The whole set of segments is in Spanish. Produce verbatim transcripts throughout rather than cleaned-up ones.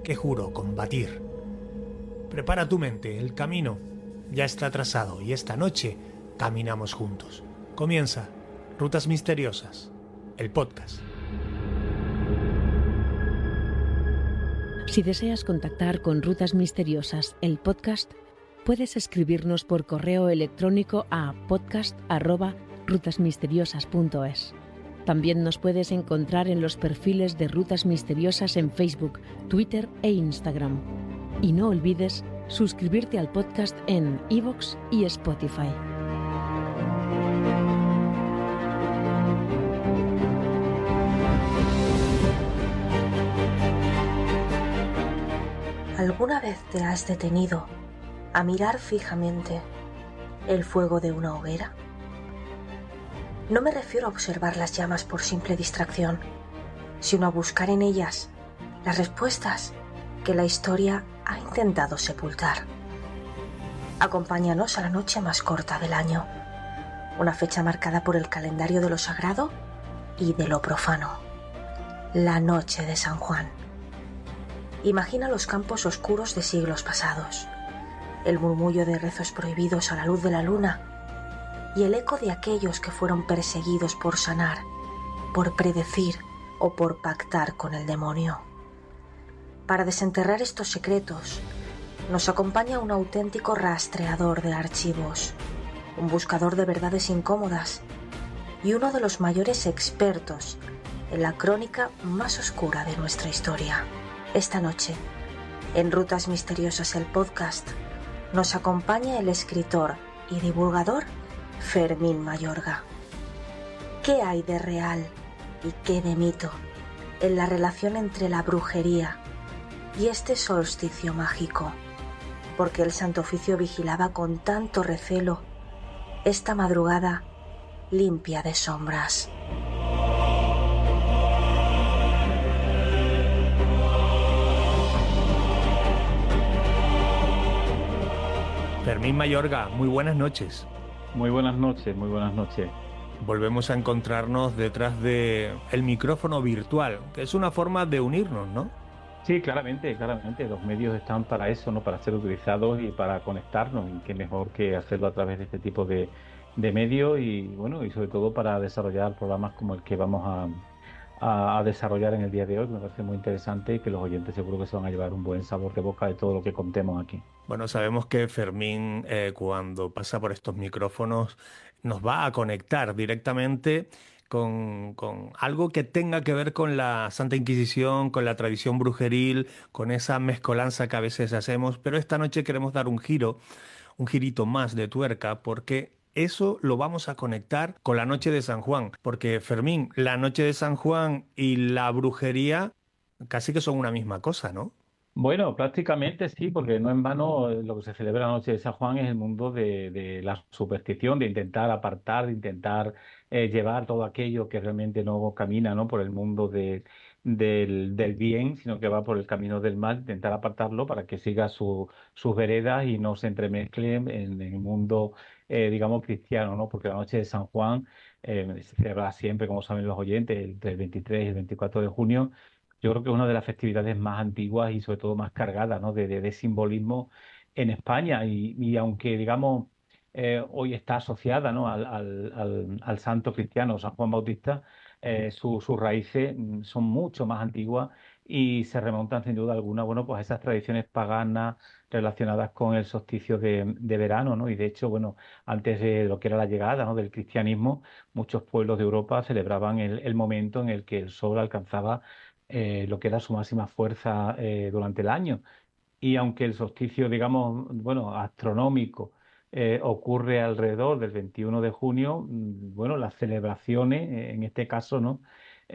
que juro combatir. Prepara tu mente, el camino ya está trazado y esta noche caminamos juntos. Comienza Rutas Misteriosas, el podcast. Si deseas contactar con Rutas Misteriosas, el podcast, puedes escribirnos por correo electrónico a podcast arroba rutasmisteriosas punto es. También nos puedes encontrar en los perfiles de Rutas Misteriosas en Facebook, Twitter e Instagram. Y no olvides suscribirte al podcast en iVoox y Spotify. ¿Alguna vez te has detenido a mirar fijamente el fuego de una hoguera? No me refiero a observar las llamas por simple distracción, sino a buscar en ellas las respuestas que la historia ha intentado sepultar. Acompáñanos a la noche más corta del año, una fecha marcada por el calendario de lo sagrado y de lo profano, la noche de San Juan. Imagina los campos oscuros de siglos pasados, el murmullo de rezos prohibidos a la luz de la luna y el eco de aquellos que fueron perseguidos por sanar, por predecir o por pactar con el demonio. Para desenterrar estos secretos, nos acompaña un auténtico rastreador de archivos, un buscador de verdades incómodas y uno de los mayores expertos en la crónica más oscura de nuestra historia. Esta noche, en Rutas Misteriosas el podcast, nos acompaña el escritor y divulgador Fermín Mayorga. ¿Qué hay de real y qué de mito en la relación entre la brujería y este solsticio mágico? ¿Por qué el Santo Oficio vigilaba con tanto recelo esta madrugada limpia de sombras? Fermín Mayorga, muy buenas noches. Muy buenas noches, muy buenas noches. Volvemos a encontrarnos detrás de el micrófono virtual, que es una forma de unirnos, ¿no? Sí, claramente, claramente. Los medios están para eso, ¿no? Para ser utilizados y para conectarnos. Y qué mejor que hacerlo a través de este tipo de, de medios y, bueno, y sobre todo para desarrollar programas como el que vamos a, a, a desarrollar en el día de hoy, que me parece muy interesante y que los oyentes seguro que se van a llevar un buen sabor de boca de todo lo que contemos aquí. Bueno, sabemos que Fermín, eh, cuando pasa por estos micrófonos, nos va a conectar directamente con, con algo que tenga que ver con la Santa Inquisición, con la tradición brujeril, con esa mezcolanza que a veces hacemos, pero esta noche queremos dar un giro, un girito más de tuerca, porque eso lo vamos a conectar con la noche de San Juan, porque Fermín, la noche de San Juan y la brujería casi que son una misma cosa, ¿no? Bueno, prácticamente sí, porque no en vano eh, lo que se celebra la noche de San Juan es el mundo de, de la superstición, de intentar apartar, de intentar eh, llevar todo aquello que realmente no camina, ¿no? Por el mundo de, del, del bien, sino que va por el camino del mal, intentar apartarlo para que siga su, sus veredas y no se entremezcle en, en el mundo, eh, digamos, cristiano, ¿no? Porque la noche de San Juan eh, se celebra siempre, como saben los oyentes, entre el veintitrés y el veinticuatro de junio. Yo creo que es una de las festividades más antiguas y sobre todo más cargadas, ¿no? de, de- de simbolismo en España. Y, y aunque, digamos, eh, hoy está asociada, ¿no? al, al- al- al santo cristiano San Juan Bautista, eh, su- sus raíces mm, son mucho más antiguas y se remontan sin duda alguna, bueno, pues a esas tradiciones paganas relacionadas con el solsticio de, de verano, ¿no? Y de hecho, bueno, antes de lo que era la llegada, ¿no? del cristianismo, muchos pueblos de Europa celebraban el el momento en el que el sol alcanzaba eh, lo que era su máxima fuerza eh, durante el año. Y aunque el solsticio, digamos, bueno, astronómico, eh, ocurre alrededor del veintiuno de junio, mm, bueno, las celebraciones, eh, en este caso, ¿no?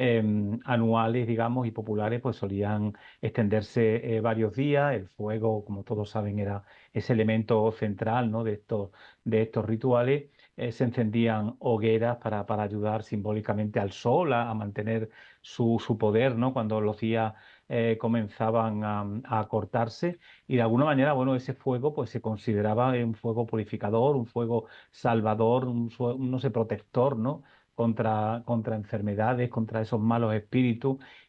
Em, anuales, digamos, y populares, pues solían extenderse eh, varios días. El fuego, como todos saben, era ese elemento central, ¿no? de estos, de estos rituales. Eh, se encendían hogueras para, para ayudar simbólicamente al sol a, a mantener su, su poder, ¿no? Cuando los días eh, comenzaban a, a cortarse y de alguna manera, bueno, ese fuego pues se consideraba un fuego purificador, un fuego salvador, un, sue- un, no sé, protector, ¿no? Contra, contra enfermedades, contra esos malos espíritus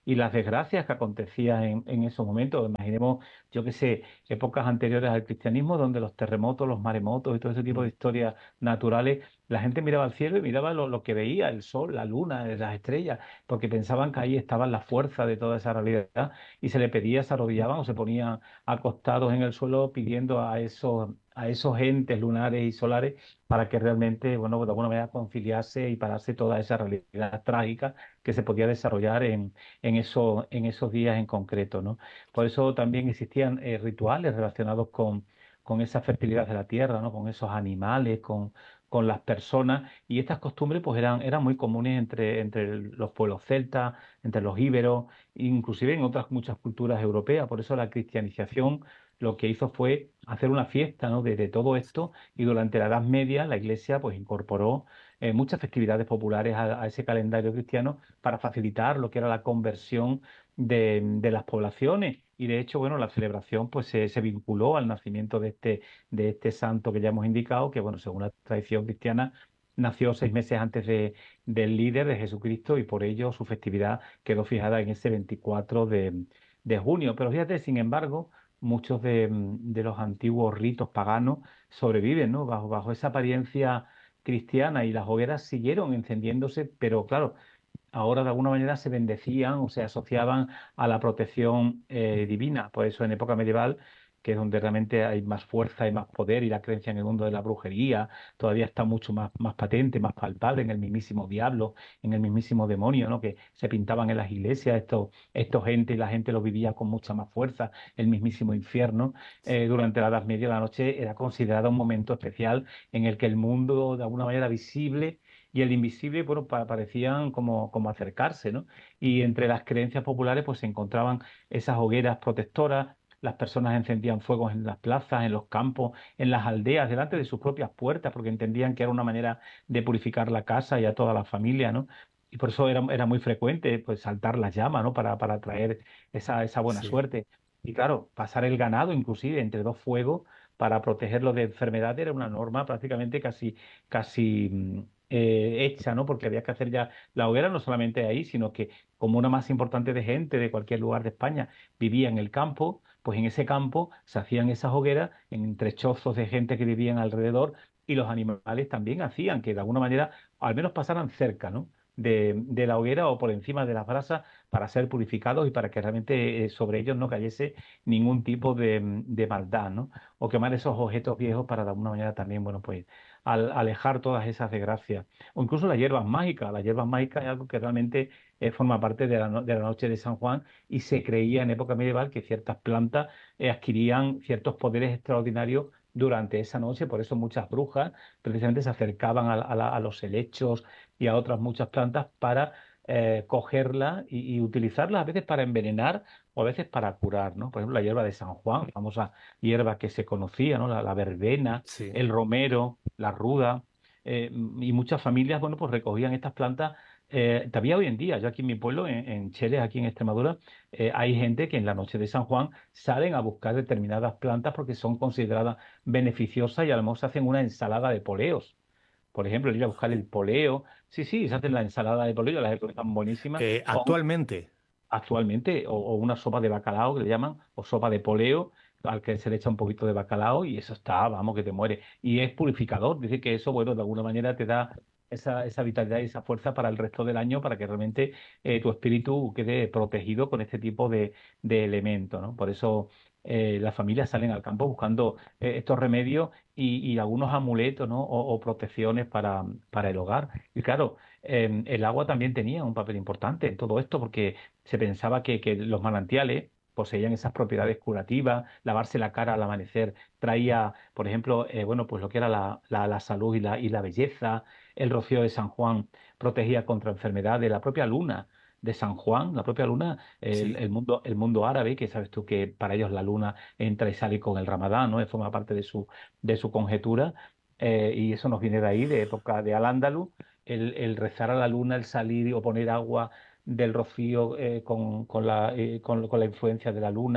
y las desgracias que acontecían en, en esos momentos. Imaginemos, yo qué sé, épocas anteriores al cristianismo, donde los terremotos, los maremotos y todo ese tipo de Mm. historias naturales, la gente miraba al cielo y miraba lo, lo que veía, el sol, la luna, las estrellas, porque pensaban que ahí estaban las fuerzas de toda esa realidad y se le pedía, se arrodillaban o se ponían acostados en el suelo pidiendo a esos, a esos entes lunares y solares para que realmente, bueno, de alguna manera conciliase y parase toda esa realidad trágica que se podía desarrollar en, en, eso, en esos días en concreto, ¿no? Por eso también existían eh, rituales relacionados con, con esa fertilidad de la tierra, ¿no? Con esos animales, con, con las personas, y estas costumbres pues eran, eran muy comunes entre, entre los pueblos celtas, entre los íberos, inclusive en otras muchas culturas europeas. Por eso la cristianización lo que hizo fue hacer una fiesta, ¿no? de, de todo esto, y durante la Edad Media la Iglesia pues incorporó eh, muchas festividades populares a, a ese calendario cristiano para facilitar lo que era la conversión de, de las poblaciones. Y de hecho, bueno, la celebración pues se, se vinculó al nacimiento de este, de este santo que ya hemos indicado, que bueno, según la tradición cristiana, nació seis meses antes de, del líder de Jesucristo, y por ello su festividad quedó fijada en ese veinticuatro de, de junio. Pero fíjate, sin embargo, muchos de, de los antiguos ritos paganos sobreviven, ¿no? Bajo, bajo esa apariencia cristiana, y las hogueras siguieron encendiéndose, pero claro, ahora de alguna manera se bendecían o se asociaban a la protección eh, divina. Por eso en época medieval, que es donde realmente hay más fuerza y más poder, y la creencia en el mundo de la brujería todavía está mucho más, más patente, más palpable, en el mismísimo diablo, en el mismísimo demonio, ¿no? Que se pintaban en las iglesias estos, estos entes, y la gente lo vivía con mucha más fuerza, el mismísimo infierno. Eh, durante la Edad Media la noche era considerada un momento especial en el que el mundo, de alguna manera visible, y el invisible, bueno, pa- parecían como, como acercarse, ¿no? Y entre las creencias populares, pues se encontraban esas hogueras protectoras. Las personas encendían fuegos en las plazas, en los campos, en las aldeas, delante de sus propias puertas, porque entendían que era una manera de purificar la casa y a toda la familia, ¿no? Y por eso era, era muy frecuente, pues, saltar las llamas, ¿no? Para, para traer esa, esa buena Sí. suerte. Y claro, pasar el ganado, inclusive, entre dos fuegos para protegerlo de enfermedad, era una norma prácticamente casi, casi mm, eh, hecha, ¿no? Porque había que hacer ya la hoguera no solamente ahí, sino que como una masa importante de gente de cualquier lugar de España vivía en el campo, pues en ese campo se hacían esas hogueras entre chozos de gente que vivían alrededor, y los animales también hacían que de alguna manera al menos pasaran cerca, ¿no? De, de la hoguera o por encima de las brasas, para ser purificados y para que realmente eh, sobre ellos no cayese ningún tipo de, de maldad, ¿no? O quemar esos objetos viejos para de alguna manera también, bueno, pues al alejar todas esas desgracias. O incluso las hierbas mágicas. Las hierbas mágicas es algo que realmente eh, forma parte de la, no- de la noche de San Juan, y se creía en época medieval que ciertas plantas eh, adquirían ciertos poderes extraordinarios durante esa noche. Por eso muchas brujas precisamente se acercaban a, a la- a los helechos y a otras muchas plantas para eh, cogerla y, y utilizarla a veces para envenenar o a veces para curar, ¿no? Por ejemplo, la hierba de San Juan, la famosa hierba que se conocía, ¿no? La, la verbena, Sí. el romero, la ruda, eh, y muchas familias, bueno, pues recogían estas plantas. Eh, todavía hoy en día, yo aquí en mi pueblo, en, en Cheles, aquí en Extremadura, eh, hay gente que en la noche de San Juan salen a buscar determinadas plantas porque son consideradas beneficiosas, y a lo mejor se hacen una ensalada de poleos. Por ejemplo, ir a buscar el poleo. Sí, sí, se hacen la ensalada de poleo, las están buenísimas. Eh, O actualmente, actualmente, o, o una sopa de bacalao que le llaman, o sopa de poleo, al que se le echa un poquito de bacalao, y eso está, vamos, que te muere. Y es purificador, dice que eso, bueno, de alguna manera te da esa, esa vitalidad y esa fuerza para el resto del año, para que realmente eh, tu espíritu quede protegido con este tipo de, de elementos, ¿no? Por eso eh, las familias salen al campo buscando eh, estos remedios y, y algunos amuletos, ¿no? O, o protecciones para, para el hogar. Y claro, eh, el agua también tenía un papel importante en todo esto, porque se pensaba que, que los manantiales poseían esas propiedades curativas. Lavarse la cara al amanecer traía, por ejemplo, eh, bueno, pues lo que era la, la, la salud y la, y la belleza. El rocío de San Juan protegía contra enfermedades. La propia luna de San Juan, la propia luna, el, sí. el mundo, el mundo árabe, que sabes tú que para ellos la luna entra y sale con el Ramadán, ¿no? Forma parte de su, de su conjetura. Eh, y eso nos viene de ahí, de época de Al-Ándalus, el, el rezar a la luna, el salir o poner agua del rocío eh, con, con la, eh, con, con la influencia de la luna.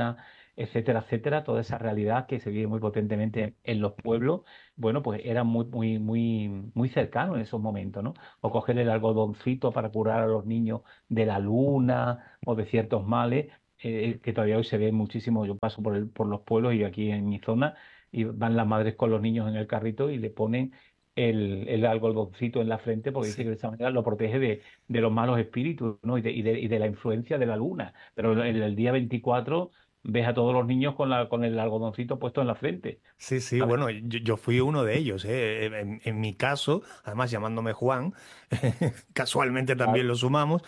etcétera, etcétera, toda esa realidad que se vive muy potentemente en los pueblos, bueno, pues era muy, muy, muy, muy cercano en esos momentos, ¿no? O coger el algodoncito para curar a los niños de la luna o de ciertos males, eh, que todavía hoy se ve muchísimo. Yo paso por el, por los pueblos y aquí en mi zona, y van las madres con los niños en el carrito y le ponen el, el algodoncito en la frente porque dice Sí. que de esa manera lo protege de, de los malos espíritus, ¿no? Y de, y de, y de la influencia de la luna. Pero el, el día veinticuatro ves a todos los niños con la, con el algodoncito puesto en la frente. Sí, sí, ¿Sabes? bueno, yo, yo fui uno de ellos, ¿eh? En, en mi caso, además llamándome Juan, casualmente también Claro. lo sumamos,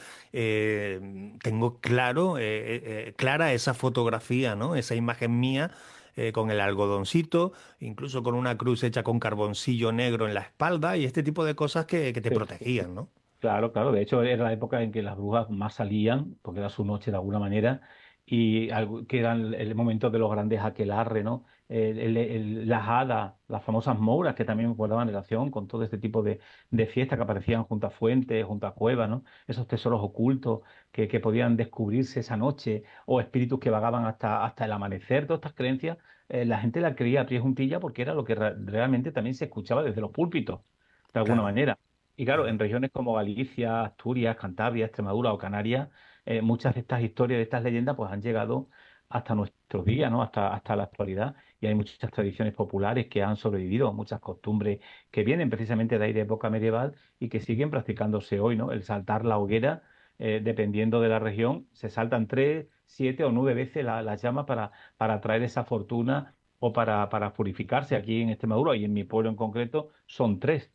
eh, tengo claro, eh, eh, eh, clara esa fotografía, ¿no? Esa imagen mía eh, con el algodoncito, incluso con una cruz hecha con carboncillo negro en la espalda y este tipo de cosas que, que te Sí, sí, sí. protegían, ¿no? Claro, claro. De hecho, era la época en que las brujas más salían, porque era su noche de alguna manera, y algo- que eran el el momento de los grandes aquelarres, ¿no? El- el- el- las hadas, las famosas mouras, que también guardaban relación con todo este tipo de, de fiestas que aparecían junto a fuentes, junto a cuevas, ¿no? Esos tesoros ocultos que, que podían descubrirse esa noche, o espíritus que vagaban hasta, hasta el amanecer. Todas estas creencias, eh, la gente la creía a pie juntilla porque era lo que re- realmente también se escuchaba desde los púlpitos, de alguna Claro, manera. Y claro, en claro. regiones como Galicia, Asturias, Cantabria, Extremadura o Canarias, eh, muchas de estas historias, de estas leyendas, pues han llegado hasta nuestros días, ¿no? Hasta, hasta la actualidad. Y hay muchas tradiciones populares que han sobrevivido, muchas costumbres que vienen precisamente de ahí de época medieval y que siguen practicándose hoy, ¿no? El saltar la hoguera, eh, dependiendo de la región, se saltan tres, siete o nueve veces la, la llama para, para traer esa fortuna o para, para purificarse. Aquí en Extremadura y en mi pueblo en concreto son tres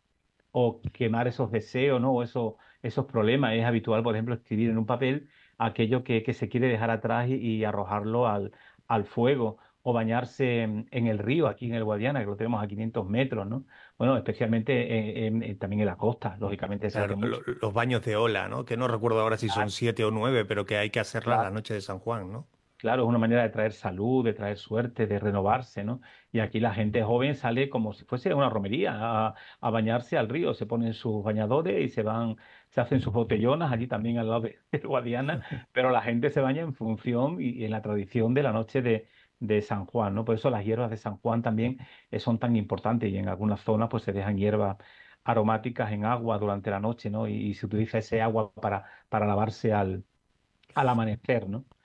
o quemar esos deseos, ¿no? O esos, esos problemas. Es habitual, por ejemplo, escribir en un papel aquello que, que se quiere dejar atrás y, y arrojarlo al, al fuego. O bañarse en, en el río, aquí en el Guadiana, que lo tenemos a quinientos metros, ¿no? Bueno, especialmente en- en- también en la costa, lógicamente se hace Claro, lo- mucho. los baños de ola, ¿no? Que no recuerdo ahora si son siete o nueve, pero que hay que hacerlas la Claro. noche de San Juan, ¿no? Claro, es una manera de traer salud, de traer suerte, de renovarse, ¿no? Y aquí la gente joven sale como si fuese una romería a, a bañarse al río, se ponen sus bañadores y se van, se hacen sus botellonas allí también al lado de, del Guadiana, pero la gente se baña en función y, y en la tradición de la noche de, de San Juan, ¿no? Por eso las hierbas de San Juan también eh, son tan importantes y en algunas zonas pues se dejan hierbas aromáticas en agua durante la noche, ¿no? Y, y se utiliza ese agua para, para lavarse al, al amanecer, ¿no?